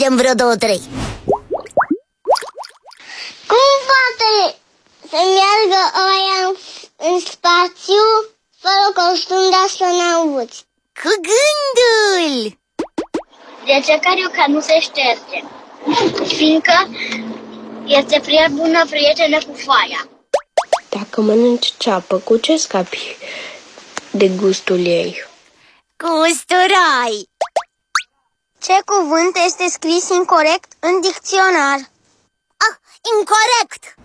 zicem vreo 2-3. Cum poate să meargă oia în spațiu fără costum de astronauți? Cu gândul! Rețecariuca nu se șterge, fiindcă este prea bună prietenă cu foaia. Dacă mănânci ceapă, cu ce scapi de gustul ei? Cu usturai! Ce cuvânt este scris incorect în dicționar? Ah, incorect!